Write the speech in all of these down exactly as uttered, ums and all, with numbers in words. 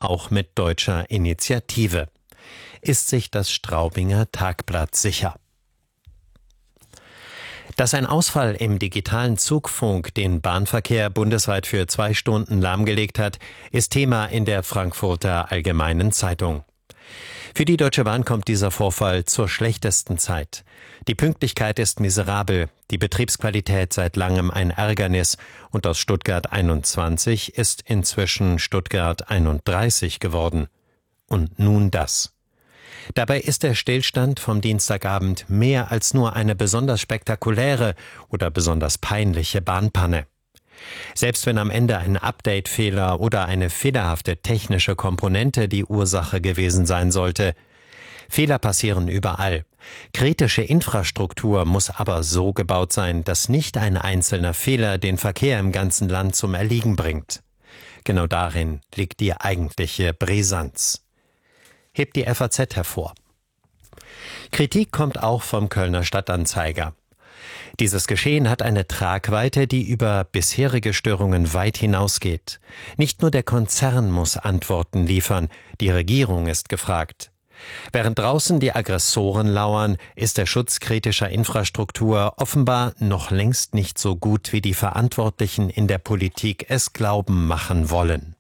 auch mit deutscher Initiative. Ist sich das Straubinger Tagblatt sicher? Dass ein Ausfall im digitalen Zugfunk den Bahnverkehr bundesweit für zwei Stunden lahmgelegt hat, ist Thema in der Frankfurter Allgemeinen Zeitung. Für die Deutsche Bahn kommt dieser Vorfall zur schlechtesten Zeit. Die Pünktlichkeit ist miserabel, die Betriebsqualität seit langem ein Ärgernis und aus Stuttgart einundzwanzig ist inzwischen Stuttgart einunddreißig geworden. Und nun das. Dabei ist der Stillstand vom Dienstagabend mehr als nur eine besonders spektakuläre oder besonders peinliche Bahnpanne. Selbst wenn am Ende ein Update-Fehler oder eine fehlerhafte technische Komponente die Ursache gewesen sein sollte. Fehler passieren überall. Kritische Infrastruktur muss aber so gebaut sein, dass nicht ein einzelner Fehler den Verkehr im ganzen Land zum Erliegen bringt. Genau darin liegt die eigentliche Brisanz. Hebt die F A Z hervor. Kritik kommt auch vom Kölner Stadtanzeiger. Dieses Geschehen hat eine Tragweite, die über bisherige Störungen weit hinausgeht. Nicht nur der Konzern muss Antworten liefern, die Regierung ist gefragt. Während draußen die Aggressoren lauern, ist der Schutz kritischer Infrastruktur offenbar noch längst nicht so gut, wie die Verantwortlichen in der Politik es glauben machen wollen.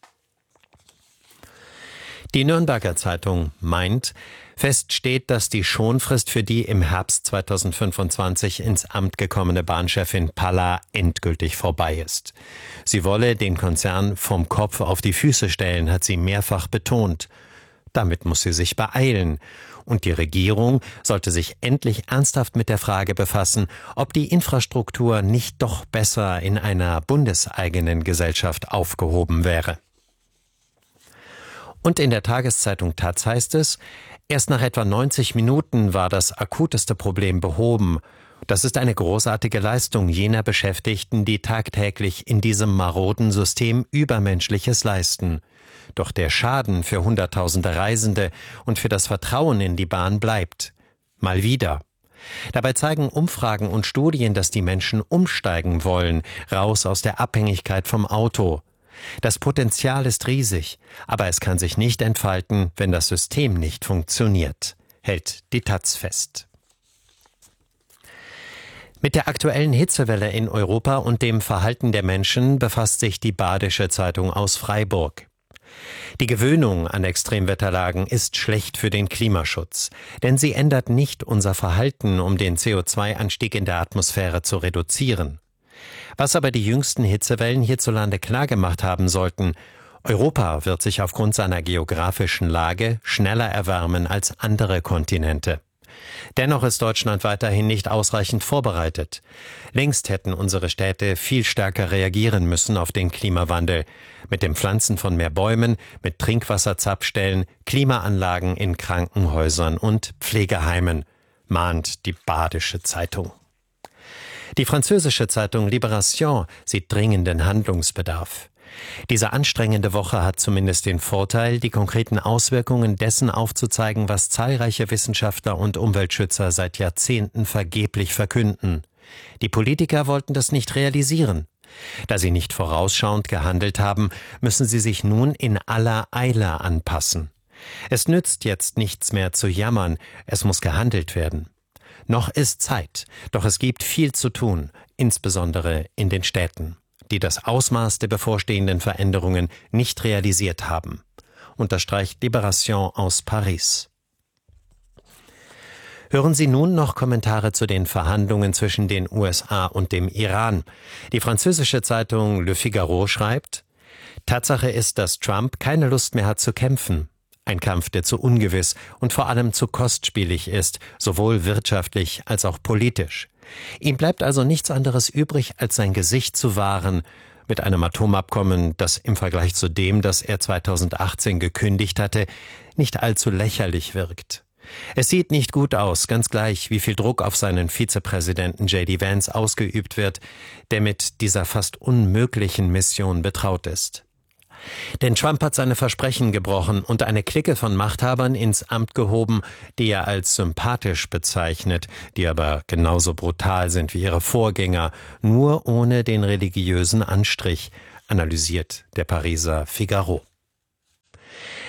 Die Nürnberger Zeitung meint, fest steht, dass die Schonfrist für die im Herbst zweitausendfünfundzwanzig ins Amt gekommene Bahnchefin Palla endgültig vorbei ist. Sie wolle den Konzern vom Kopf auf die Füße stellen, hat sie mehrfach betont. Damit muss sie sich beeilen. Und die Regierung sollte sich endlich ernsthaft mit der Frage befassen, ob die Infrastruktur nicht doch besser in einer bundeseigenen Gesellschaft aufgehoben wäre. Und in der Tageszeitung Taz heißt es, erst nach etwa neunzig Minuten war das akuteste Problem behoben. Das ist eine großartige Leistung jener Beschäftigten, die tagtäglich in diesem maroden System Übermenschliches leisten. Doch der Schaden für hunderttausende Reisende und für das Vertrauen in die Bahn bleibt. Mal wieder. Dabei zeigen Umfragen und Studien, dass die Menschen umsteigen wollen, raus aus der Abhängigkeit vom Auto. Das Potenzial ist riesig, aber es kann sich nicht entfalten, wenn das System nicht funktioniert, hält die Taz fest. Mit der aktuellen Hitzewelle in Europa und dem Verhalten der Menschen befasst sich die Badische Zeitung aus Freiburg. Die Gewöhnung an Extremwetterlagen ist schlecht für den Klimaschutz, denn sie ändert nicht unser Verhalten, um den C O zwei Anstieg in der Atmosphäre zu reduzieren. Was aber die jüngsten Hitzewellen hierzulande klargemacht haben sollten, Europa wird sich aufgrund seiner geografischen Lage schneller erwärmen als andere Kontinente. Dennoch ist Deutschland weiterhin nicht ausreichend vorbereitet. Längst hätten unsere Städte viel stärker reagieren müssen auf den Klimawandel. Mit dem Pflanzen von mehr Bäumen, mit Trinkwasserzapfstellen, Klimaanlagen in Krankenhäusern und Pflegeheimen, mahnt die Badische Zeitung. Die französische Zeitung Libération sieht dringenden Handlungsbedarf. Diese anstrengende Woche hat zumindest den Vorteil, die konkreten Auswirkungen dessen aufzuzeigen, was zahlreiche Wissenschaftler und Umweltschützer seit Jahrzehnten vergeblich verkünden. Die Politiker wollten das nicht realisieren. Da sie nicht vorausschauend gehandelt haben, müssen sie sich nun in aller Eile anpassen. Es nützt jetzt nichts mehr zu jammern, es muss gehandelt werden. Noch ist Zeit, doch es gibt viel zu tun, insbesondere in den Städten, die das Ausmaß der bevorstehenden Veränderungen nicht realisiert haben, unterstreicht Libération aus Paris. Hören Sie nun noch Kommentare zu den Verhandlungen zwischen den U S A und dem Iran. Die französische Zeitung Le Figaro schreibt, Tatsache ist, dass Trump keine Lust mehr hat zu kämpfen. Ein Kampf, der zu ungewiss und vor allem zu kostspielig ist, sowohl wirtschaftlich als auch politisch. Ihm bleibt also nichts anderes übrig, als sein Gesicht zu wahren, mit einem Atomabkommen, das im Vergleich zu dem, das er zweitausendachtzehn gekündigt hatte, nicht allzu lächerlich wirkt. Es sieht nicht gut aus, ganz gleich, wie viel Druck auf seinen Vizepräsidenten J D Vance ausgeübt wird, der mit dieser fast unmöglichen Mission betraut ist. Denn Trump hat seine Versprechen gebrochen und eine Clique von Machthabern ins Amt gehoben, die er als sympathisch bezeichnet, die aber genauso brutal sind wie ihre Vorgänger, nur ohne den religiösen Anstrich, analysiert der Pariser Figaro.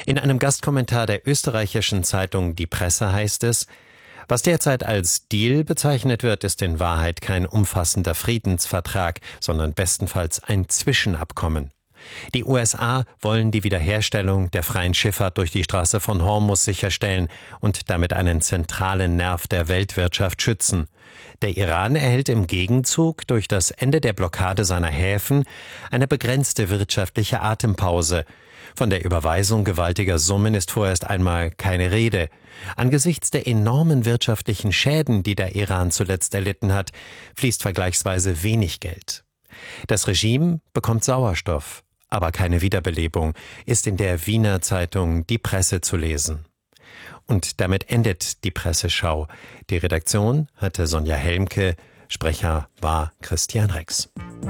In einem Gastkommentar der österreichischen Zeitung Die Presse heißt es: Was derzeit als Deal bezeichnet wird, ist in Wahrheit kein umfassender Friedensvertrag, sondern bestenfalls ein Zwischenabkommen. Die U S A wollen die Wiederherstellung der freien Schifffahrt durch die Straße von Hormuz sicherstellen und damit einen zentralen Nerv der Weltwirtschaft schützen. Der Iran erhält im Gegenzug durch das Ende der Blockade seiner Häfen eine begrenzte wirtschaftliche Atempause. Von der Überweisung gewaltiger Summen ist vorerst einmal keine Rede. Angesichts der enormen wirtschaftlichen Schäden, die der Iran zuletzt erlitten hat, fließt vergleichsweise wenig Geld. Das Regime bekommt Sauerstoff, aber keine Wiederbelebung, ist in der Wiener Zeitung Die Presse zu lesen. Und damit endet die Presseschau. Die Redaktion hatte Sonja Helmke, Sprecher war Christian Rex.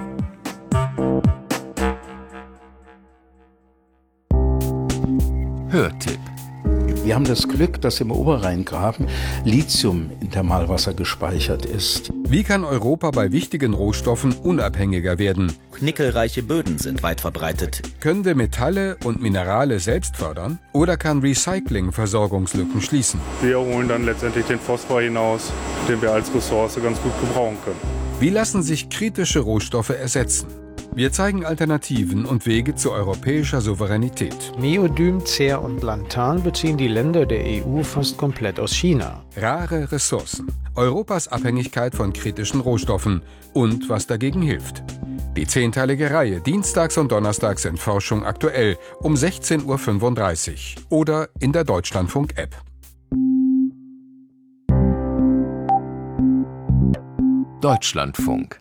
Hörtipp. Wir haben das Glück, dass im Oberrheingraben Lithium in Thermalwasser gespeichert ist. Wie kann Europa bei wichtigen Rohstoffen unabhängiger werden? Nickelreiche Böden sind weit verbreitet. Können wir Metalle und Minerale selbst fördern? Oder kann Recycling Versorgungslücken schließen? Wir holen dann letztendlich den Phosphor hinaus, den wir als Ressource ganz gut gebrauchen können. Wie lassen sich kritische Rohstoffe ersetzen? Wir zeigen Alternativen und Wege zu europäischer Souveränität. Neodym, Cer und Lantan beziehen die Länder der E U fast komplett aus China. Rare Ressourcen, Europas Abhängigkeit von kritischen Rohstoffen und was dagegen hilft. Die zehnteilige Reihe dienstags und donnerstags in Forschung aktuell um sechzehn Uhr fünfunddreißig oder in der Deutschlandfunk-App. Deutschlandfunk.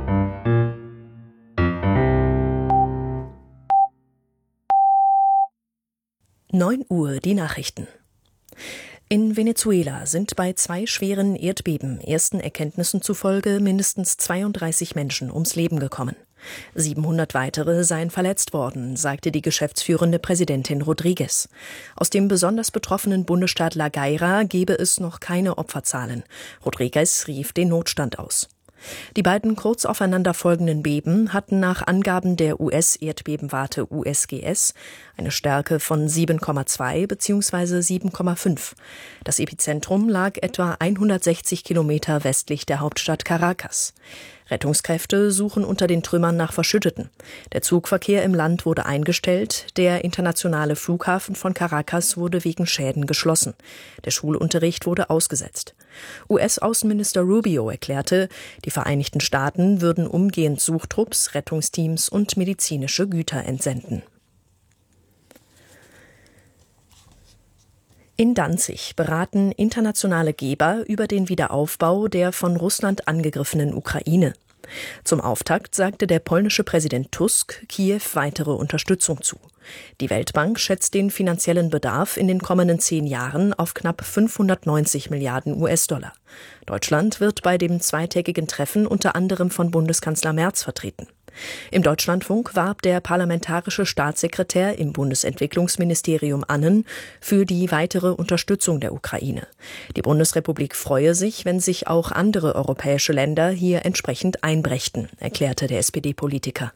neun Uhr die Nachrichten. In Venezuela sind bei zwei schweren Erdbeben ersten Erkenntnissen zufolge mindestens zweiunddreißig Menschen ums Leben gekommen. siebenhundert weitere seien verletzt worden, sagte die geschäftsführende Präsidentin Rodriguez. Aus dem besonders betroffenen Bundesstaat La Guaira gebe es noch keine Opferzahlen. Rodriguez rief den Notstand aus. Die beiden kurz aufeinander folgenden Beben hatten nach Angaben der U S-Erdbebenwarte U S G S eine Stärke von sieben Komma zwei bzw. sieben Komma fünf. Das Epizentrum lag etwa hundertsechzig Kilometer westlich der Hauptstadt Caracas. Rettungskräfte suchen unter den Trümmern nach Verschütteten. Der Zugverkehr im Land wurde eingestellt, der internationale Flughafen von Caracas wurde wegen Schäden geschlossen. Der Schulunterricht wurde ausgesetzt. U S-Außenminister Rubio erklärte, die Vereinigten Staaten würden umgehend Suchtrupps, Rettungsteams und medizinische Güter entsenden. In Danzig beraten internationale Geber über den Wiederaufbau der von Russland angegriffenen Ukraine. Zum Auftakt sagte der polnische Präsident Tusk Kiew weitere Unterstützung zu. Die Weltbank schätzt den finanziellen Bedarf in den kommenden zehn Jahren auf knapp fünfhundertneunzig Milliarden U S-Dollar. Deutschland wird bei dem zweitägigen Treffen unter anderem von Bundeskanzler Merz vertreten. Im Deutschlandfunk warb der parlamentarische Staatssekretär im Bundesentwicklungsministerium Annen für die weitere Unterstützung der Ukraine. Die Bundesrepublik freue sich, wenn sich auch andere europäische Länder hier entsprechend einbrächten, erklärte der S P D-Politiker.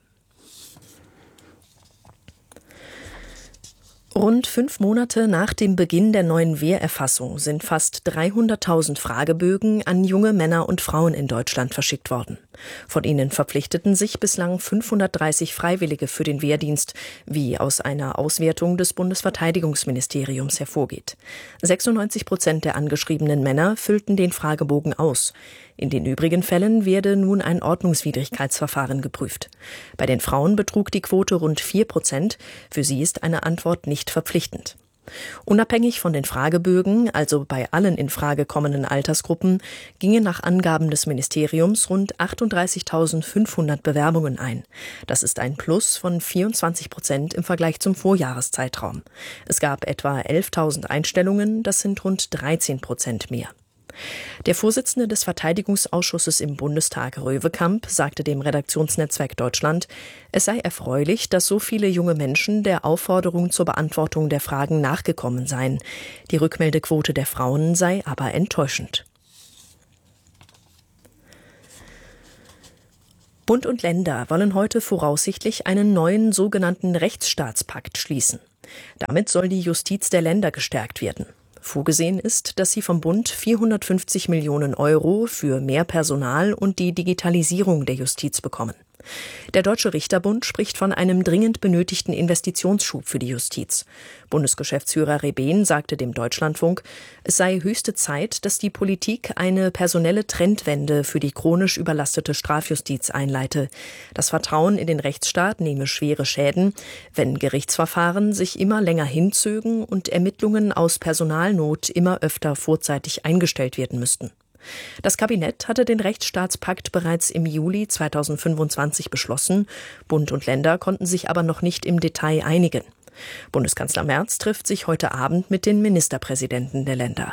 Rund fünf Monate nach dem Beginn der neuen Wehrerfassung sind fast dreihunderttausend Fragebögen an junge Männer und Frauen in Deutschland verschickt worden. Von ihnen verpflichteten sich bislang fünfhundertdreißig Freiwillige für den Wehrdienst, wie aus einer Auswertung des Bundesverteidigungsministeriums hervorgeht. sechsundneunzig Prozent der angeschriebenen Männer füllten den Fragebogen aus. In den übrigen Fällen werde nun ein Ordnungswidrigkeitsverfahren geprüft. Bei den Frauen betrug die Quote rund vier Prozent. Für sie ist eine Antwort nicht verpflichtend. Unabhängig von den Fragebögen, also bei allen in Frage kommenden Altersgruppen, gingen nach Angaben des Ministeriums rund achtunddreißigtausendfünfhundert Bewerbungen ein. Das ist ein Plus von vierundzwanzig Prozent im Vergleich zum Vorjahreszeitraum. Es gab etwa elftausend Einstellungen, das sind rund dreizehn Prozent mehr. Der Vorsitzende des Verteidigungsausschusses im Bundestag, Röwekamp, sagte dem Redaktionsnetzwerk Deutschland, es sei erfreulich, dass so viele junge Menschen der Aufforderung zur Beantwortung der Fragen nachgekommen seien. Die Rückmeldequote der Frauen sei aber enttäuschend. Bund und Länder wollen heute voraussichtlich einen neuen sogenannten Rechtsstaatspakt schließen. Damit soll die Justiz der Länder gestärkt werden. Vorgesehen ist, dass sie vom Bund vierhundertfünfzig Millionen Euro für mehr Personal und die Digitalisierung der Justiz bekommen. Der Deutsche Richterbund spricht von einem dringend benötigten Investitionsschub für die Justiz. Bundesgeschäftsführer Rebehn sagte dem Deutschlandfunk, es sei höchste Zeit, dass die Politik eine personelle Trendwende für die chronisch überlastete Strafjustiz einleite. Das Vertrauen in den Rechtsstaat nehme schwere Schäden, wenn Gerichtsverfahren sich immer länger hinzögen und Ermittlungen aus Personalnot immer öfter vorzeitig eingestellt werden müssten. Das Kabinett hatte den Rechtsstaatspakt bereits im Juli zweitausendfünfundzwanzig beschlossen. Bund und Länder konnten sich aber noch nicht im Detail einigen. Bundeskanzler Merz trifft sich heute Abend mit den Ministerpräsidenten der Länder.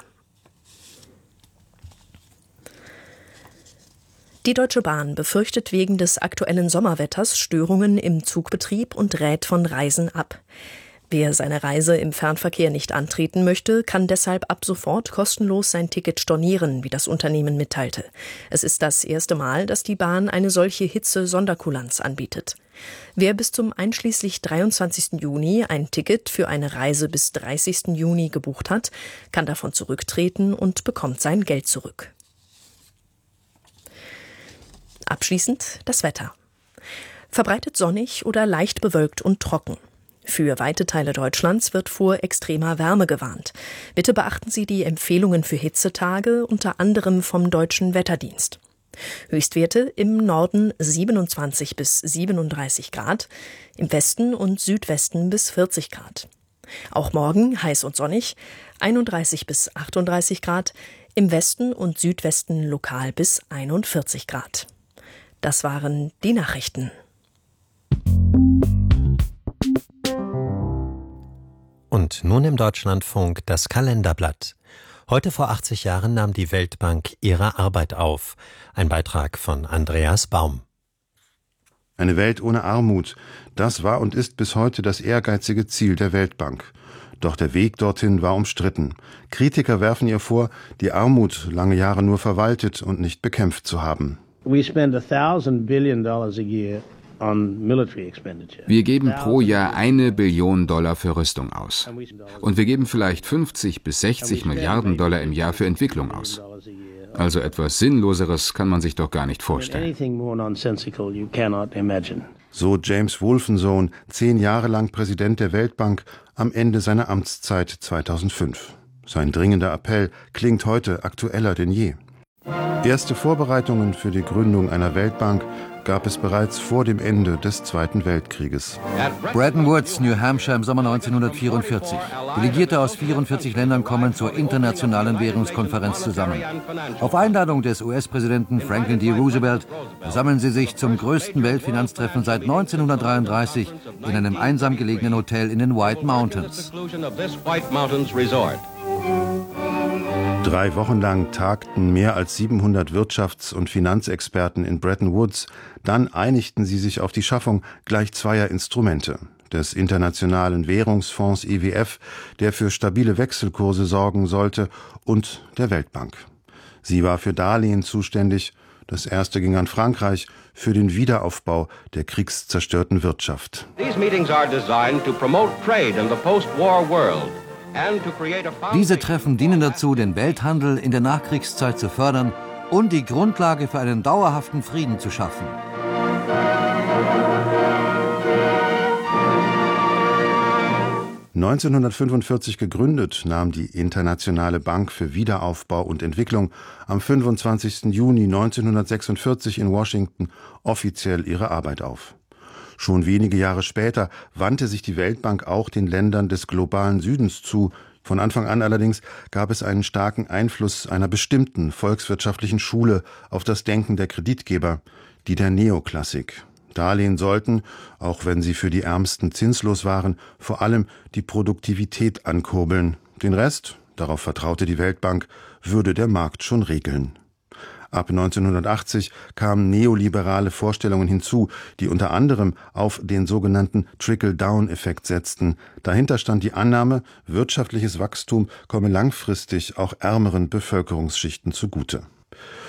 Die Deutsche Bahn befürchtet wegen des aktuellen Sommerwetters Störungen im Zugbetrieb und rät von Reisen ab. Wer seine Reise im Fernverkehr nicht antreten möchte, kann deshalb ab sofort kostenlos sein Ticket stornieren, wie das Unternehmen mitteilte. Es ist das erste Mal, dass die Bahn eine solche Hitze-Sonderkulanz anbietet. Wer bis zum einschließlich dreiundzwanzigsten Juni ein Ticket für eine Reise bis dreißigsten Juni gebucht hat, kann davon zurücktreten und bekommt sein Geld zurück. Abschließend das Wetter. Verbreitet sonnig oder leicht bewölkt und trocken. Für weite Teile Deutschlands wird vor extremer Wärme gewarnt. Bitte beachten Sie die Empfehlungen für Hitzetage, unter anderem vom Deutschen Wetterdienst. Höchstwerte im Norden siebenundzwanzig bis siebenunddreißig Grad, im Westen und Südwesten bis vierzig Grad. Auch morgen heiß und sonnig, einunddreißig bis achtunddreißig Grad, im Westen und Südwesten lokal bis einundvierzig Grad. Das waren die Nachrichten. Und nun im Deutschlandfunk das Kalenderblatt. Heute vor achtzig Jahren nahm die Weltbank ihre Arbeit auf. Ein Beitrag von Andreas Baum. Eine Welt ohne Armut, das war und ist bis heute das ehrgeizige Ziel der Weltbank. Doch der Weg dorthin war umstritten. Kritiker werfen ihr vor, die Armut lange Jahre nur verwaltet und nicht bekämpft zu haben. We spend a thousand billion dollars a year. Wir geben pro Jahr eine Billion Dollar für Rüstung aus. Und wir geben vielleicht fünfzig bis sechzig Milliarden Dollar im Jahr für Entwicklung aus. Also etwas Sinnloseres kann man sich doch gar nicht vorstellen. So James Wolfensohn, zehn Jahre lang Präsident der Weltbank, am Ende seiner Amtszeit zweitausendfünf. Sein dringender Appell klingt heute aktueller denn je. Erste Vorbereitungen für die Gründung einer Weltbank gab es bereits vor dem Ende des Zweiten Weltkrieges. Bretton Woods, New Hampshire im Sommer neunzehnhundertvierundvierzig. Delegierte aus vierundvierzig Ländern kommen zur Internationalen Währungskonferenz zusammen. Auf Einladung des U S-Präsidenten Franklin D. Roosevelt versammeln sie sich zum größten Weltfinanztreffen seit neunzehnhundertdreiunddreißig in einem einsam gelegenen Hotel in den White Mountains. Drei Wochen lang tagten mehr als siebenhundert Wirtschafts- und Finanzexperten in Bretton Woods. Dann einigten sie sich auf die Schaffung gleich zweier Instrumente. Des Internationalen Währungsfonds I W F, der für stabile Wechselkurse sorgen sollte, und der Weltbank. Sie war für Darlehen zuständig. Das erste ging an Frankreich für den Wiederaufbau der kriegszerstörten Wirtschaft. These meetings are designed to promote trade in the post-war world. Diese Treffen dienen dazu, den Welthandel in der Nachkriegszeit zu fördern und die Grundlage für einen dauerhaften Frieden zu schaffen. neunzehnhundertfünfundvierzig gegründet, nahm die Internationale Bank für Wiederaufbau und Entwicklung am fünfundzwanzigsten Juni neunzehnhundertsechsundvierzig in Washington offiziell ihre Arbeit auf. Schon wenige Jahre später wandte sich die Weltbank auch den Ländern des globalen Südens zu. Von Anfang an allerdings gab es einen starken Einfluss einer bestimmten volkswirtschaftlichen Schule auf das Denken der Kreditgeber, die der Neoklassik. Darlehen sollten, auch wenn sie für die Ärmsten zinslos waren, vor allem die Produktivität ankurbeln. Den Rest, darauf vertraute die Weltbank, würde der Markt schon regeln. Ab neunzehnhundertachtzig kamen neoliberale Vorstellungen hinzu, die unter anderem auf den sogenannten Trickle-Down-Effekt setzten. Dahinter stand die Annahme, wirtschaftliches Wachstum komme langfristig auch ärmeren Bevölkerungsschichten zugute.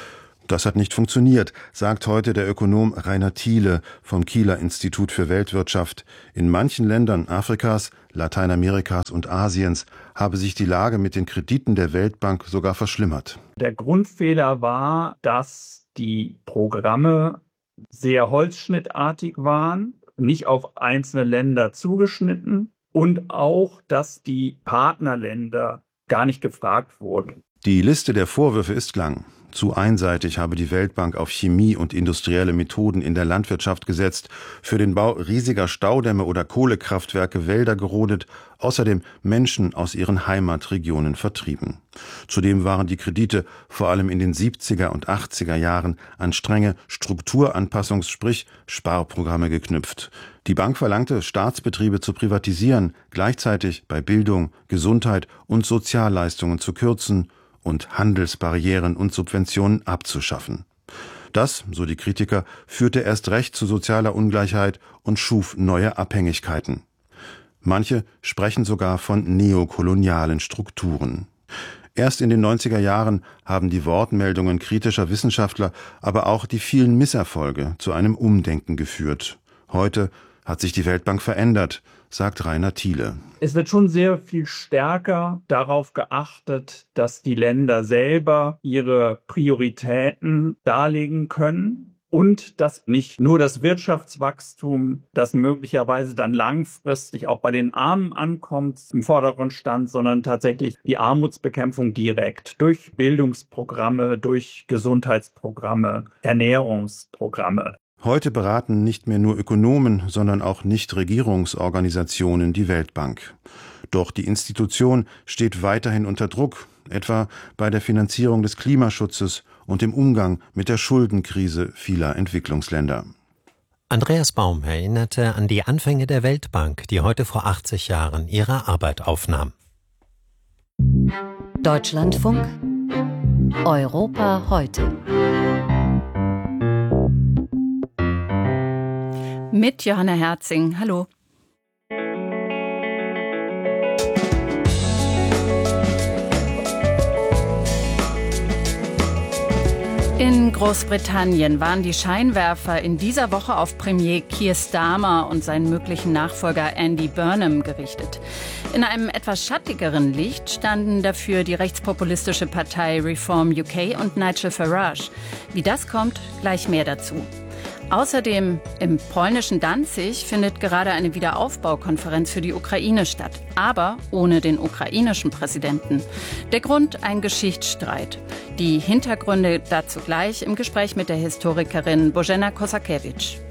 Das hat nicht funktioniert, sagt heute der Ökonom Rainer Thiele vom Kieler Institut für Weltwirtschaft. In manchen Ländern Afrikas, Lateinamerikas und Asiens habe sich die Lage mit den Krediten der Weltbank sogar verschlimmert. Der Grundfehler war, dass die Programme sehr holzschnittartig waren, nicht auf einzelne Länder zugeschnitten und auch, dass die Partnerländer gar nicht gefragt wurden. Die Liste der Vorwürfe ist lang. Zu einseitig habe die Weltbank auf Chemie und industrielle Methoden in der Landwirtschaft gesetzt, für den Bau riesiger Staudämme oder Kohlekraftwerke Wälder gerodet, außerdem Menschen aus ihren Heimatregionen vertrieben. Zudem waren die Kredite vor allem in den siebziger und achtziger Jahren an strenge Strukturanpassungs-, sprich Sparprogramme geknüpft. Die Bank verlangte, Staatsbetriebe zu privatisieren, gleichzeitig bei Bildung, Gesundheit und Sozialleistungen zu kürzen und Handelsbarrieren und Subventionen abzuschaffen. Das, so die Kritiker, führte erst recht zu sozialer Ungleichheit und schuf neue Abhängigkeiten. Manche sprechen sogar von neokolonialen Strukturen. Erst in den neunziger Jahren haben die Wortmeldungen kritischer Wissenschaftler, aber auch die vielen Misserfolge zu einem Umdenken geführt. Heute hat sich die Weltbank verändert, sagt Rainer Thiele. Es wird schon sehr viel stärker darauf geachtet, dass die Länder selber ihre Prioritäten darlegen können und dass nicht nur das Wirtschaftswachstum, das möglicherweise dann langfristig auch bei den Armen ankommt, im Vordergrund stand, sondern tatsächlich die Armutsbekämpfung direkt durch Bildungsprogramme, durch Gesundheitsprogramme, Ernährungsprogramme. Heute beraten nicht mehr nur Ökonomen, sondern auch Nichtregierungsorganisationen die Weltbank. Doch die Institution steht weiterhin unter Druck, etwa bei der Finanzierung des Klimaschutzes und dem Umgang mit der Schuldenkrise vieler Entwicklungsländer. Andreas Baum erinnerte an die Anfänge der Weltbank, die heute vor achtzig Jahren ihre Arbeit aufnahm. Deutschlandfunk Europa heute. Mit Johanna Herzing. Hallo. In Großbritannien waren die Scheinwerfer in dieser Woche auf Premier Keir Starmer und seinen möglichen Nachfolger Andy Burnham gerichtet. In einem etwas schattigeren Licht standen dafür die rechtspopulistische Partei Reform U K und Nigel Farage. Wie das kommt, gleich mehr dazu. Außerdem im polnischen Danzig findet gerade eine Wiederaufbaukonferenz für die Ukraine statt, aber ohne den ukrainischen Präsidenten. Der Grund: ein Geschichtsstreit. Die Hintergründe dazu gleich im Gespräch mit der Historikerin Bożena Kosakiewicz.